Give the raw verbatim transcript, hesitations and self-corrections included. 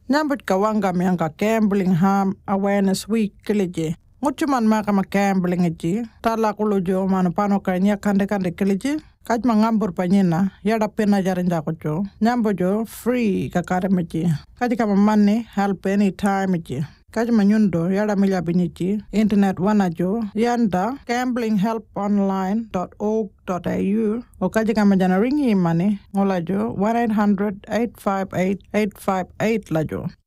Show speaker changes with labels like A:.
A: Nyambut kawanga mianga gambling harm awareness week kiliji. Nguchuman maka ma gambling iji. Tala kulujo manu pano kanya kande kande kiliji. Kaj mangambur panyina yada pena jarinja kucho. Nyambojo free kakare meji. Kaj kama money help anytime iji. Kaj manyundo yada milya biniji. Internet wanajo yanda gambling help online dot org dot a u. O kaj kama jana ringi imani ngolajo one eight hundred eight five eight eight five eight lajo.